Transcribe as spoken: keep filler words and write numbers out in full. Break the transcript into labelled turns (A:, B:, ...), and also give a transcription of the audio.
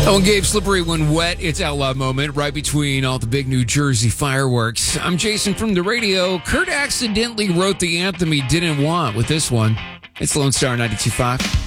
A: Oh, and Gabe Slippery when wet. It's Outlaw Moment right between all the big New Jersey fireworks. I'm Jason from the radio. Kurt accidentally wrote the anthem he didn't want with this one. It's Lone Star ninety-two point five.